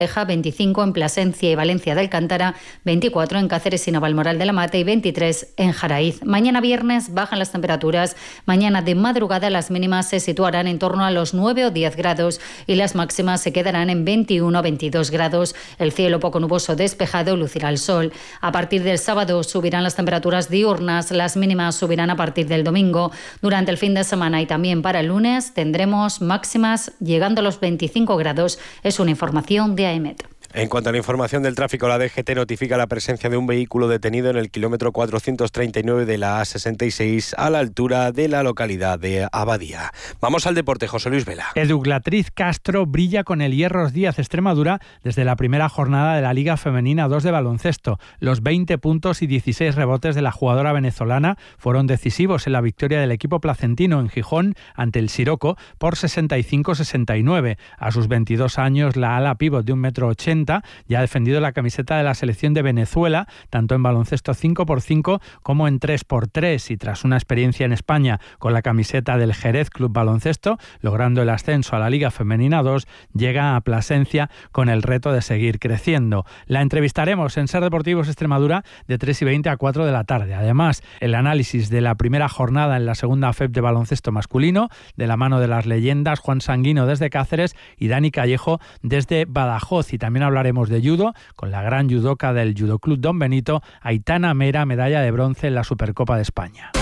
25 en Plasencia y Valencia de Alcántara, 24 en Cáceres y Navalmoral de la Mata y 23 en Jaraíz. Mañana viernes bajan las temperaturas. Mañana de madrugada las mínimas se situarán en torno a los 9 o 10 grados y las máximas se quedarán en 21 o 22 grados. El cielo poco nuboso despejado, lucirá el sol. A partir del sábado subirán las temperaturas diurnas, las mínimas subirán a partir del domingo. Durante el fin de semana y también para el lunes tendremos máximas llegando a los 25 grados. Es una información de AEMET. En cuanto a la información del tráfico, la DGT notifica la presencia de un vehículo detenido en el kilómetro 439 de la A66 a la altura de la localidad de Abadía. Vamos al deporte, José Luis Vela. Eduglatriz Castro brilla con el Hierros Díaz Extremadura desde la primera jornada de la Liga Femenina 2 de baloncesto. Los 20 puntos y 16 rebotes de la jugadora venezolana fueron decisivos en la victoria del equipo placentino en Gijón ante el Siroco por 65-69. A sus 22 años, la ala pívot de 1,80 m ya ha defendido la camiseta de la selección de Venezuela, tanto en baloncesto 5x5 como en 3x3, y tras una experiencia en España con la camiseta del Jerez Club Baloncesto, logrando el ascenso a la Liga Femenina 2, llega a Plasencia con el reto de seguir creciendo. La entrevistaremos en Ser Deportivos Extremadura de 3:20 a 4 de la tarde. Además, el análisis de la primera jornada en la segunda FEP de baloncesto masculino, de la mano de las leyendas Juan Sanguino desde Cáceres y Dani Callejo desde Badajoz. Y también hablaremos de judo con la gran judoka del Judo Club Don Benito, Aitana Mera, medalla de bronce en la Supercopa de España.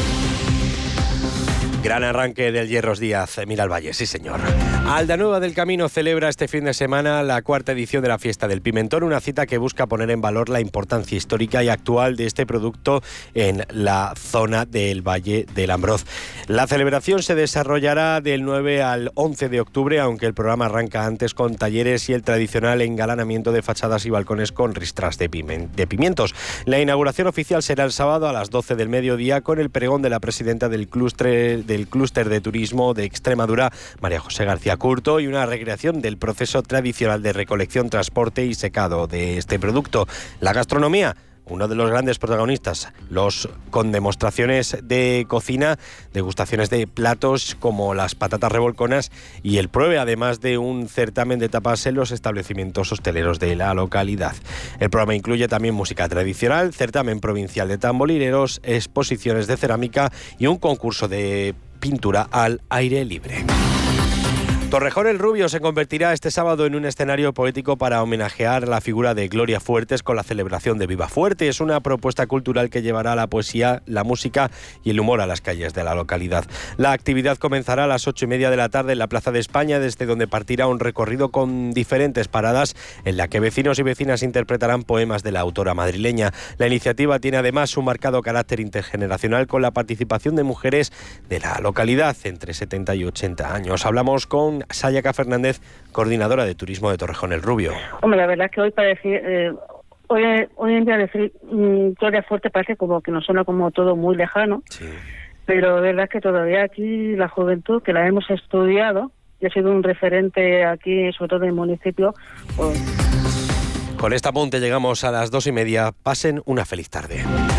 Gran arranque del Hierros Díaz, Miralvalle, sí señor. Aldanueva del Camino celebra este fin de semana la 4ª edición de la Fiesta del Pimentón, una cita que busca poner en valor la importancia histórica y actual de este producto en la zona del Valle del Ambroz. La celebración se desarrollará del 9 al 11 de octubre, aunque el programa arranca antes con talleres y el tradicional engalanamiento de fachadas y balcones con ristras de pimientos. La inauguración oficial será el sábado a las 12 del mediodía con el pregón de la presidenta del Clúster de Turismo de Extremadura, María José García Curto, y una recreación del proceso tradicional de recolección, transporte y secado de este producto. La gastronomía, uno de los grandes protagonistas, con demostraciones de cocina, degustaciones de platos como las patatas revolconas y el pruebe, además de un certamen de tapas en los establecimientos hosteleros de la localidad. El programa incluye también música tradicional, certamen provincial de tamborileros, exposiciones de cerámica y un concurso de pintura al aire libre. Torrejón el Rubio se convertirá este sábado en un escenario poético para homenajear la figura de Gloria Fuertes con la celebración de Viva Fuerte. Es una propuesta cultural que llevará la poesía, la música y el humor a las calles de la localidad. La actividad comenzará a las 8:30 de la tarde en la Plaza de España, desde donde partirá un recorrido con diferentes paradas en la que vecinos y vecinas interpretarán poemas de la autora madrileña. La iniciativa tiene además un marcado carácter intergeneracional con la participación de mujeres de la localidad entre 70 y 80 años. Hablamos con Sayaka Fernández, coordinadora de turismo de Torrejón el Rubio. Hombre, la verdad es que hoy para decir, hoy en día decir Gloria Fuerte parece como que nos suena como todo muy lejano, sí. Pero la verdad es que todavía aquí la juventud, que la hemos estudiado y ha sido un referente aquí, sobre todo en el municipio. Pues... Con este apunte llegamos a las 2:30. Pasen una feliz tarde.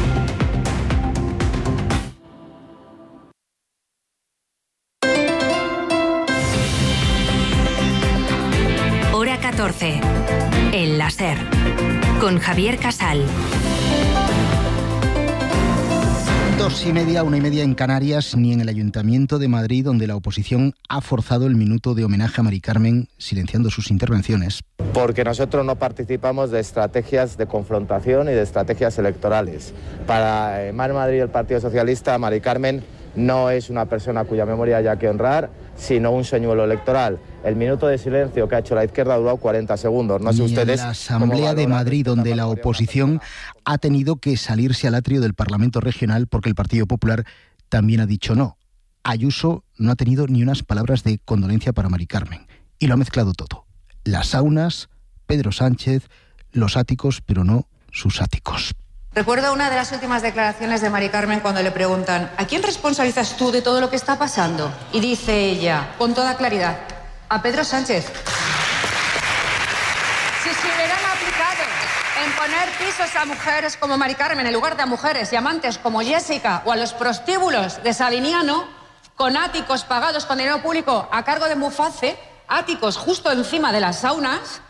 Hora 14. El láser. Con Javier Casal. 2:30, 1:30 en Canarias, ni en el Ayuntamiento de Madrid, donde la oposición ha forzado el minuto de homenaje a Mari Carmen, silenciando sus intervenciones. Porque nosotros no participamos de estrategias de confrontación y de estrategias electorales. Para Mar Madrid y el Partido Socialista, Mari Carmen no es una persona cuya memoria haya que honrar, sino un señuelo electoral. El minuto de silencio que ha hecho la izquierda ha durado 40 segundos. No sé ustedes. En la Asamblea de Madrid, donde la oposición ha tenido que salirse al atrio del Parlamento Regional porque el Partido Popular también ha dicho no. Ayuso no ha tenido ni unas palabras de condolencia para Mari Carmen. Y lo ha mezclado todo. Las saunas, Pedro Sánchez, los áticos, pero no sus áticos. Recuerdo una de las últimas declaraciones de Mari Carmen cuando le preguntan ¿a quién responsabilizas tú de todo lo que está pasando? Y dice ella, con toda claridad, a Pedro Sánchez. Si se hubieran aplicado en poner pisos a mujeres como Mari Carmen en lugar de a mujeres y amantes como Jessica o a los prostíbulos de Sabiniano, con áticos pagados con dinero público a cargo de Muface, áticos justo encima de las saunas,